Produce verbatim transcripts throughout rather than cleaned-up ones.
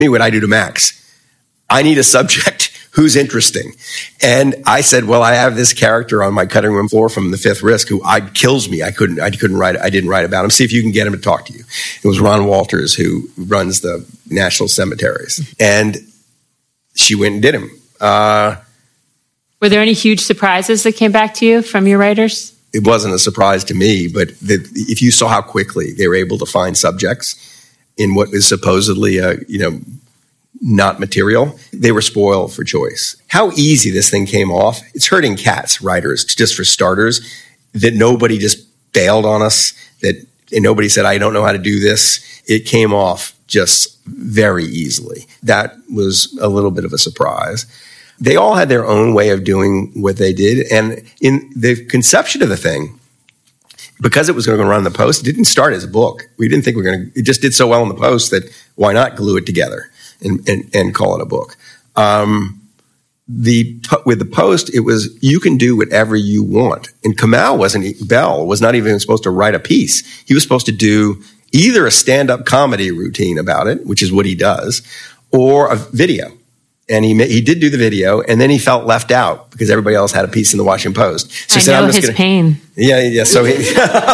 me what I do to Max. I need a subject who's interesting. And I said, well, I have this character on my cutting room floor from The Fifth Risk who I, kills me. I couldn't, I couldn't write, I didn't write about him. See if you can get him to talk to you. It was Ron Walters, who runs the National Cemeteries. And she went and did him. Uh, Were there any huge surprises that came back to you from your writers? It wasn't a surprise to me, but the, if you saw how quickly they were able to find subjects in what is supposedly a, you know, not material, they were spoiled for choice. How easy this thing came off. It's hurting Katz writers, just for starters, that nobody just bailed on us, that and nobody said, I don't know how to do this. It came off just very easily. That was a little bit of a surprise. They all had their own way of doing what they did. And in the conception of the thing, because it was going to run the Post, it didn't start as a book. We didn't think we were going to, it just did so well in the Post that why not glue it together and, and, and call it a book. Um, the, with the Post, it was, you can do whatever you want. And Kamau wasn't, Bell was not even supposed to write a piece. He was supposed to do either a stand-up comedy routine about it, which is what he does, or a video. And he he did do the video, and then he felt left out because everybody else had a piece in the Washington Post. So I he said, know I'm just his gonna, pain. Yeah, yeah. So he,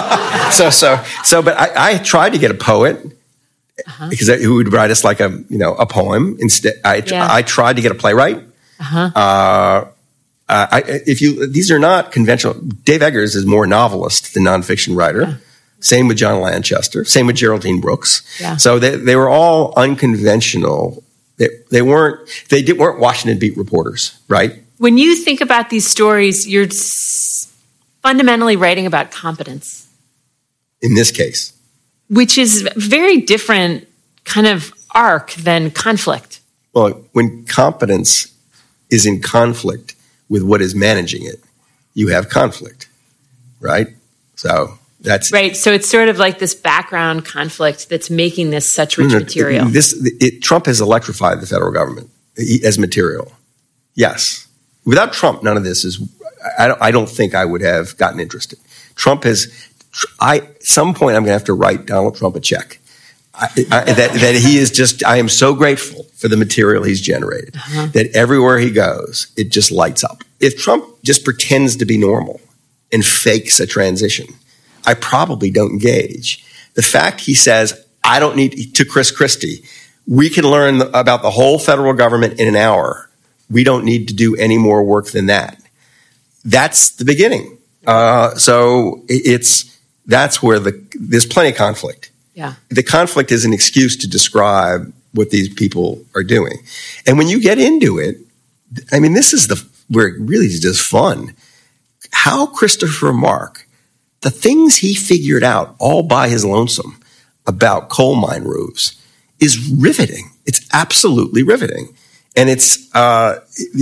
so so so. But I, I tried to get a poet uh-huh. because I, who would write us like a you know a poem. Instead, I yeah. I tried to get a playwright. Uh-huh. Uh, I, if you these are not conventional. Dave Eggers is more novelist than nonfiction writer. Yeah. Same with John Lanchester. Same with Geraldine Brooks. Yeah. So they they were all unconventional. They, they weren't, they did, weren't Washington Beat reporters, right? When you think about these stories, you're s- fundamentally writing about competence. In this case. Which is a very different kind of arc than conflict. Well, when competence is in conflict with what is managing it, you have conflict, right? So that's right. So it's sort of like this background conflict that's making this such rich no, no, material. This it, Trump has electrified the federal government as material. Yes, without Trump, none of this is. I don't, I don't think I would have gotten interested. Trump has. I at some point I'm going to have to write Donald Trump a check. I, I, that that he is just. I am so grateful for the material he's generated. Uh-huh. That everywhere he goes, it just lights up. If Trump just pretends to be normal and fakes a transition, I probably don't engage. The fact he says, I don't need, to Chris Christie, we can learn about the whole federal government in an hour. We don't need to do any more work than that. That's the beginning. Uh, so it's, that's where the, there's plenty of conflict. Yeah. The conflict is an excuse to describe what these people are doing. And when you get into it, I mean, this is the, where it really is just fun. How Christopher Mark, the things he figured out all by his lonesome about coal mine roofs is riveting. It's absolutely riveting. And it's, uh,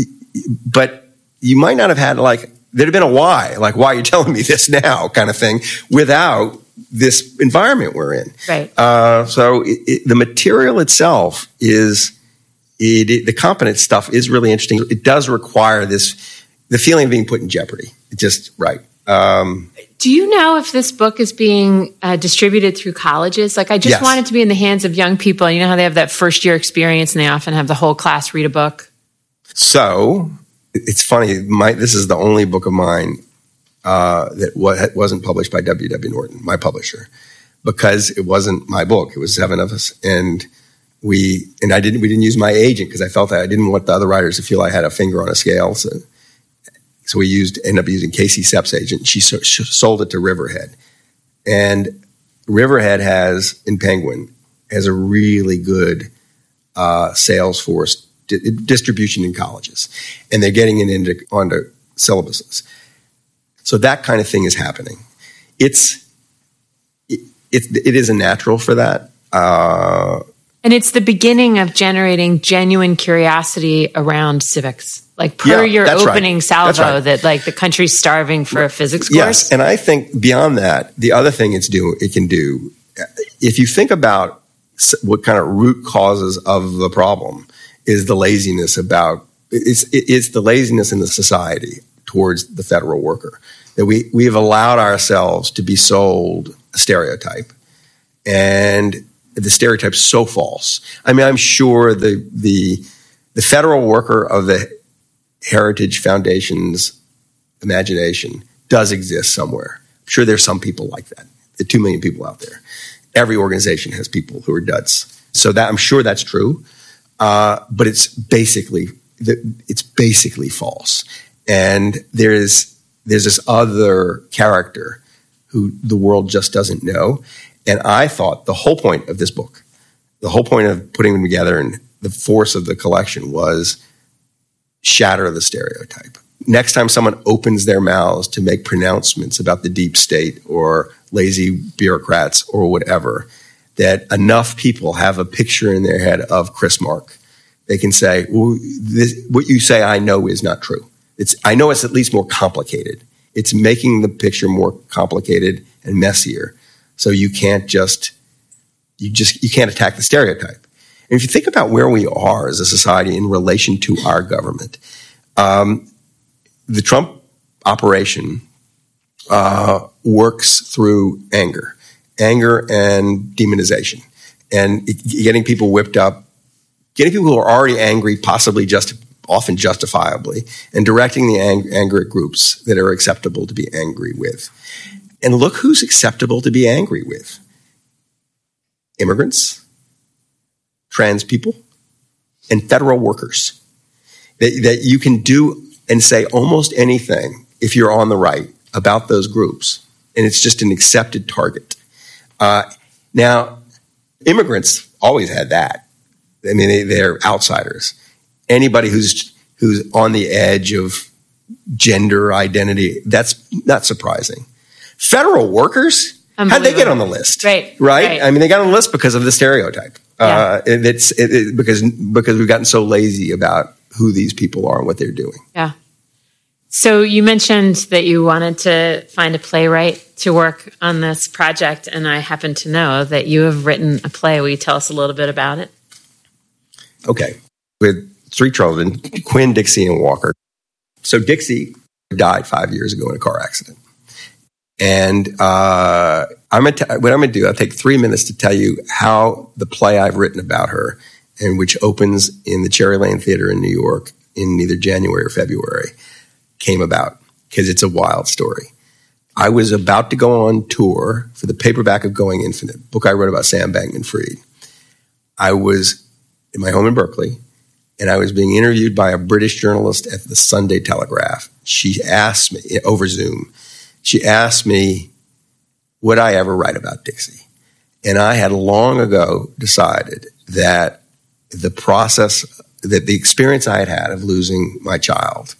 but you might not have had like, there'd have been a why, like, why are you telling me this now kind of thing without this environment we're in. Right. Uh, so it, it, the material itself is, it, it, the competent stuff is really interesting. It does require this, the feeling of being put in jeopardy. It's just right. Um, Do you know if this book is being uh, distributed through colleges? Like, I just yes. want it to be in the hands of young people. You know how they have that first year experience and they often have the whole class read a book? So it's funny. My, this is the only book of mine uh, that wa- wasn't published by W W. Norton, my publisher, because it wasn't my book. It was seven of us. And we, and I didn't, we didn't use my agent because I felt that I didn't want the other writers to feel I had a finger on a scale. So So we used, ended up using Casey Sepp's agent. She, so, she sold it to Riverhead. And Riverhead has, in Penguin, has a really good uh, sales force di- distribution in colleges. And they're getting it into, onto syllabuses. So that kind of thing is happening. It's, it, it, it is a natural for that. Uh, and it's the beginning of generating genuine curiosity around civics. Like per yeah, your opening right. salvo right. that like the country's starving for a physics course. Yes, and I think beyond that, the other thing it's do it can do, if you think about what kind of root causes of the problem, is the laziness about it's it's the laziness in the society towards the federal worker, that we we have allowed ourselves to be sold a stereotype, and the stereotype's so false. I mean, I'm sure the the the federal worker of the Heritage Foundation's imagination does exist somewhere. I'm sure there's some people like that. There are two million people out there. Every organization has people who are duds. So that I'm sure that's true, uh, but it's basically it's basically false. And there's there's this other character who the world just doesn't know. And I thought the whole point of this book, the whole point of putting them together and the force of the collection was shatter the stereotype. Next time someone opens their mouths to make pronouncements about the deep state or lazy bureaucrats or whatever, that enough people have a picture in their head of Chris Mark. They can say, well, this, what you say I know is not true. It's, I know it's at least more complicated. It's making the picture more complicated and messier. So you can't just, you just, you can't attack the stereotype. And if you think about where we are as a society in relation to our government, um, the Trump operation uh, works through anger, anger and demonization, and it, getting people whipped up, getting people who are already angry, possibly just often justifiably, and directing the ang- anger at groups that are acceptable to be angry with. And look who's acceptable to be angry with: immigrants, trans people, and federal workers. That, that you can do and say almost anything if you're on the right about those groups, and it's just an accepted target. Uh, now, immigrants always had that. I mean, they, they're outsiders. Anybody who's who's on the edge of gender identity, that's not surprising. Federal workers, how'd they get on the list? Right, right. Right. I mean, they got on the list because of the stereotype. Yeah. Uh, and it's it, it, because because we've gotten so lazy about who these people are and what they're doing. Yeah. So you mentioned that you wanted to find a playwright to work on this project, and I happen to know that you have written a play. Will you tell us a little bit about it? Okay. With three children, Quinn, Dixie, and Walker. So Dixie died five years ago in a car accident. And uh, I'm gonna t- what I'm going to do, I'll take three minutes to tell you how the play I've written about her, and which opens in the Cherry Lane Theater in New York in either January or February, came about, because it's a wild story. I was about to go on tour for the paperback of Going Infinite, book I wrote about Sam Bankman-Fried. I was in my home in Berkeley, and I was being interviewed by a British journalist at the Sunday Telegraph. She asked me, over Zoom, she asked me, would I ever write about Dixie? And I had long ago decided that the process, that the experience I had had of losing my child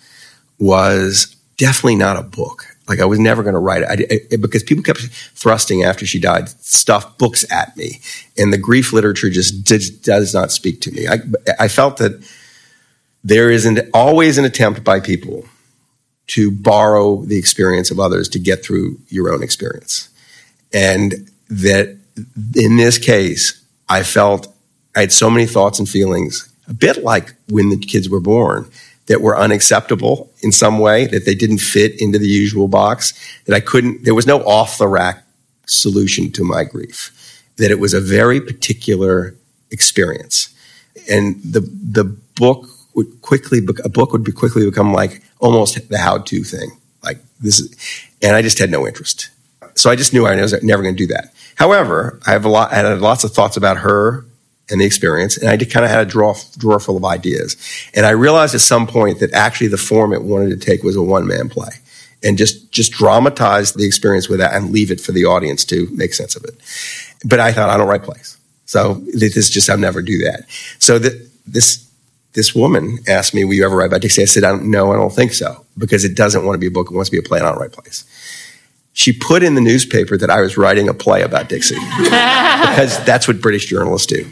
was definitely not a book. Like, I was never going to write it. I, it because people kept thrusting after she died stuff, books at me. And the grief literature just did, does not speak to me. I, I felt that there is an, always an attempt by people to borrow the experience of others to get through your own experience. And that in this case, I felt I had so many thoughts and feelings, a bit like when the kids were born, that were unacceptable in some way, that they didn't fit into the usual box, that I couldn't, there was no off-the-rack solution to my grief, that it was a very particular experience. And the the book would quickly, a book would be quickly become like almost the how-to thing. Like this is, and I just had no interest. So I just knew I was never going to do that. However, I have a lot, I had lots of thoughts about her and the experience, and I just kind of had a drawer, drawer full of ideas. And I realized at some point that actually the form it wanted to take was a one-man play, and just, just dramatize the experience with that and leave it for the audience to make sense of it. But I thought, I don't write plays. So this just, I'll never do that. So the, this, this woman asked me, will you ever write about Dixie? I said, I don't, no, I don't think so, because it doesn't want to be a book. It wants to be a play, and I don't write plays. She put in the newspaper that I was writing a play about Dixie, because that's what British journalists do.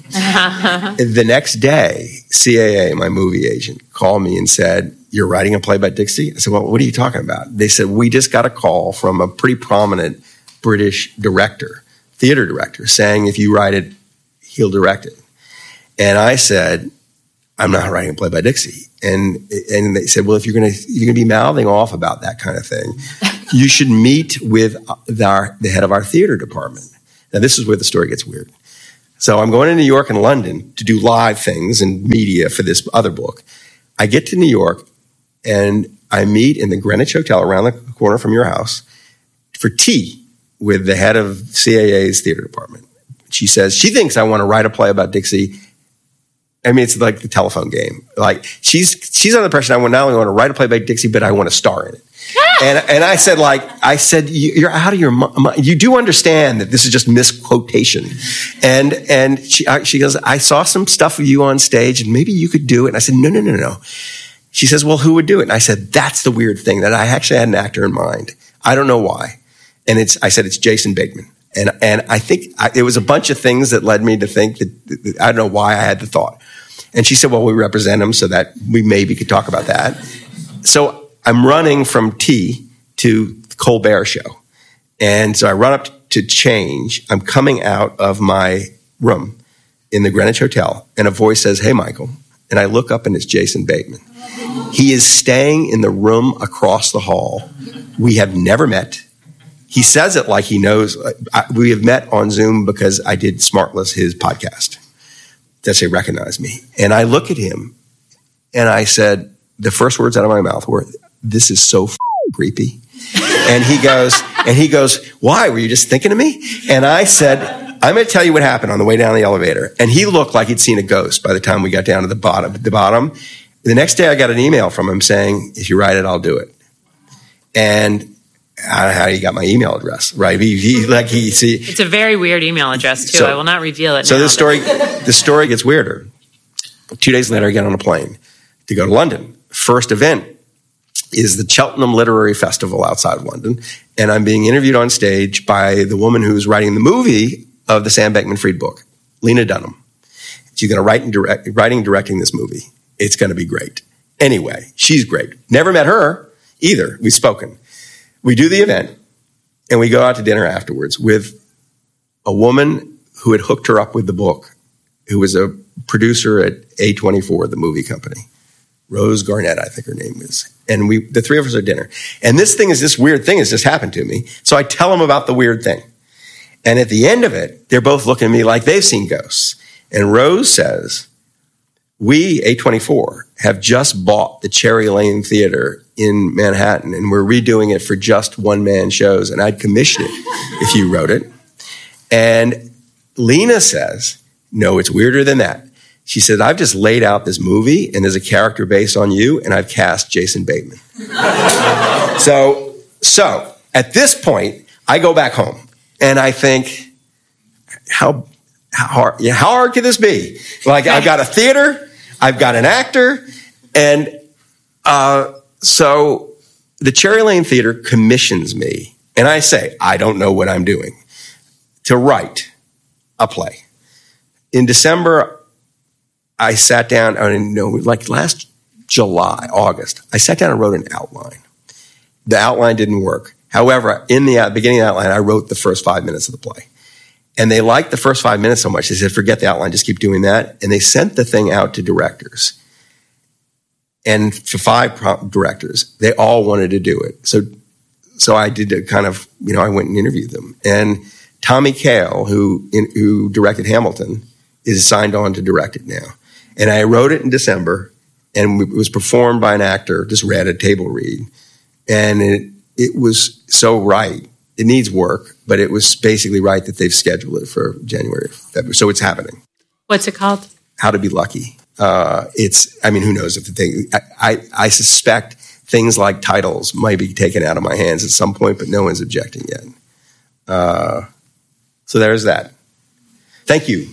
The next day, C A A, my movie agent, called me and said, you're writing a play about Dixie? I said, well, what are you talking about? They said, we just got a call from a pretty prominent British director, theater director, saying if you write it, he'll direct it. And I said, I'm not writing a play by Dixie. And and they said, well, if you're going to you're going to be mouthing off about that kind of thing, you should meet with our, the head of our theater department. Now, this is where the story gets weird. So I'm going to New York and London to do live things and media for this other book. I get to New York and I meet in the Greenwich Hotel around the corner from your house for tea with the head of C A A's theater department. She says she thinks I want to write a play about Dixie. I mean, it's like the telephone game. Like she's she's on the impression I want not only want to write a play about Dixie, but I want to star in it. and and I said, like I said, you're out of your mind. You do understand that this is just misquotation. And and she she goes, I saw some stuff of you on stage, and maybe you could do it. And I said, no, no, no, no. She says, well, who would do it? And I said, that's the weird thing, that I actually had an actor in mind. I don't know why. And it's I said, it's Jason Bateman. And and I think I, it was a bunch of things that led me to think that, that I don't know why I had the thought. And she said, well, we represent him so that we maybe could talk about that. So I'm running from tea to the Colbert show. And so I run up to change. I'm coming out of my room in the Greenwich Hotel, and a voice says, hey, Michael. And I look up, and it's Jason Bateman. He is staying in the room across the hall. We have never met. He says it like he knows. We have met on Zoom because I did Smartless, his podcast. That they recognize me. And I look at him, and I said, the first words out of my mouth were, this is so f- creepy. And he goes, and he goes, why? Were you just thinking of me? And I said, I'm going to tell you what happened on the way down the elevator. And he looked like he'd seen a ghost by the time we got down to the bottom. The bottom. The next day I got an email from him saying, if you write it, I'll do it. And I don't know how he got my email address, right? He, he like he see. It's a very weird email address too. So, I will not reveal it. So now, the story, the story gets weirder. Two days later, I get on a plane to go to London. First event is the Cheltenham Literary Festival outside of London, and I'm being interviewed on stage by the woman who's writing the movie of the Sam Bankman-Fried book, Lena Dunham. She's going to write and direct, writing and directing this movie. It's going to be great. Anyway, she's great. Never met her either. We've spoken. We do the event, and we go out to dinner afterwards with a woman who had hooked her up with the book, who was a producer at A twenty-four, the movie company. Rose Garnett, I think her name is. And we, the three of us are at dinner. And this thing is, this weird thing has just happened to me. So I tell them about the weird thing. And at the end of it, they're both looking at me like they've seen ghosts. And Rose says, we, A twenty-four, have just bought the Cherry Lane Theater in Manhattan, and we're redoing it for just one-man shows, and I'd commission it if you wrote it. And Lena says, no, it's weirder than that. She said, I've just laid out this movie, and there's a character based on you, and I've cast Jason Bateman. so, so, at this point, I go back home, and I think, how, how hard, yeah, how hard can this be? Like, I've got a theater, I've got an actor, and uh, so the Cherry Lane Theater commissions me, and I say, I don't know what I'm doing, to write a play. In December, I sat down, I don't know, like last July, August, I sat down and wrote an outline. The outline didn't work. However, in the beginning of the outline, I wrote the first five minutes of the play. And they liked the first five minutes so much, they said, forget the outline, just keep doing that. And they sent the thing out to directors. And for five directors, they all wanted to do it. So, so I did a kind of, you know, I went and interviewed them. And Tommy Kail, who, in, who directed Hamilton, is signed on to direct it now. And I wrote it in December, and it was performed by an actor, just read a table read. And it, it was so right. It needs work, but it was basically right that they've scheduled it for January, February. So it's happening. What's it called? How to Be Lucky. Uh, it's, I mean, who knows if the thing, I, I, I suspect things like titles might be taken out of my hands at some point, but no one's objecting yet. Uh, so there's that. Thank you.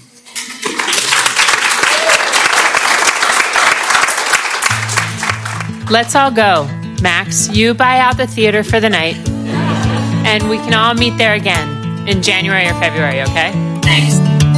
Let's all go. Max, you buy out the theater for the night, and we can all meet there again in January or February, okay? Thanks.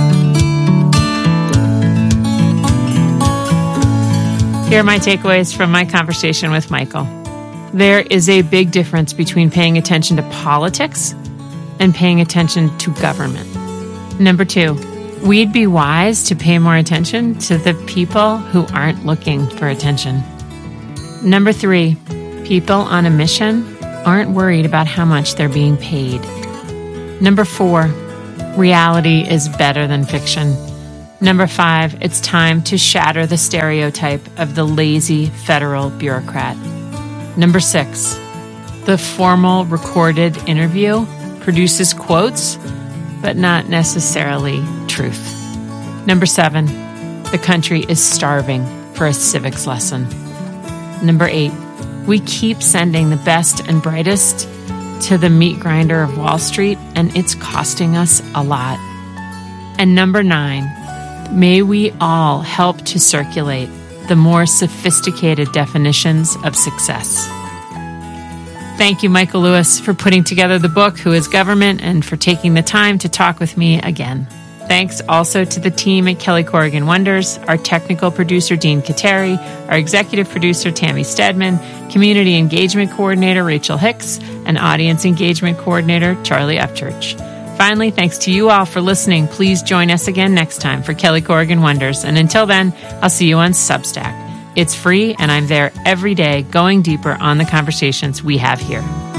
Here are my takeaways from my conversation with Michael. There is a big difference between paying attention to politics and paying attention to government. Number two, we'd be wise to pay more attention to the people who aren't looking for attention. Number three, people on a mission aren't worried about how much they're being paid. Number four, Reality is better than fiction. Number five, it's time to shatter the stereotype of the lazy federal bureaucrat. Number six, the formal recorded interview produces quotes, but not necessarily truth. Number seven, the country is starving for a civics lesson. Number eight, we keep sending the best and brightest to the meat grinder of Wall Street, and it's costing us a lot. And number nine, may we all help to circulate the more sophisticated definitions of success. Thank you, Michael Lewis, for putting together the book, Who is Government, and for taking the time to talk with me again. Thanks also to the team at Kelly Corrigan Wonders, our technical producer, Dean Kateri, our executive producer, Tammy Stedman, community engagement coordinator, Rachel Hicks, and audience engagement coordinator, Charlie Upchurch. Finally, thanks to you all for listening. Please join us again next time for Kelly Corrigan Wonders. And until then, I'll see you on Substack. It's free, and I'm there every day going deeper on the conversations we have here.